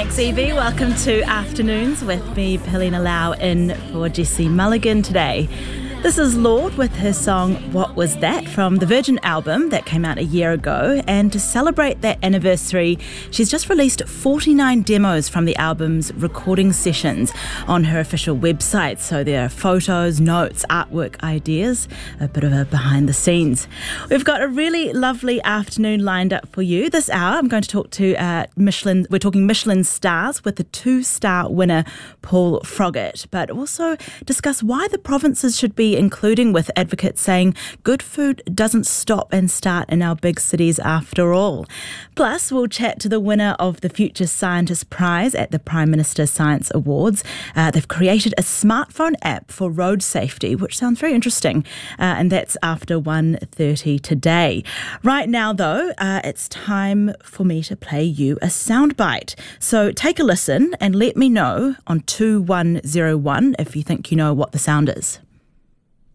Thanks, Evie. Welcome to Afternoons with me, Helena Lau, in for Jesse Mulligan today. This is Lorde with her song What Was That from the Virgin album that came out a year ago, and to celebrate that anniversary she's just released 49 demos from the album's recording sessions on her official website. So there are photos, notes, artwork, ideas, a bit of a behind the scenes. We've got a really lovely afternoon lined up for you. This hour I'm going to talk to Michelin. We're talking Michelin stars with the 2-star winner Paul Froggatt, but also discuss why the provinces should be including, with advocates saying good food doesn't stop and start in our big cities after all. Plus, we'll chat to the winner of the Future Scientist Prize at the Prime Minister Science Awards. They've created a smartphone app for road safety, which sounds very interesting, and that's after 1:30 today. Right now, though, it's time for me to play you a soundbite. So take a listen and let me know on 2101 if you think you know what the sound is.